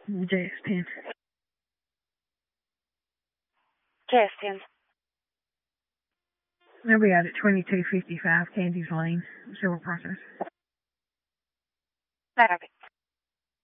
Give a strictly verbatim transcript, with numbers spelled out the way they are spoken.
J S ten. J S ten. They'll be out at twenty-two fifty-five Candies Lane, Silver Process. Copy.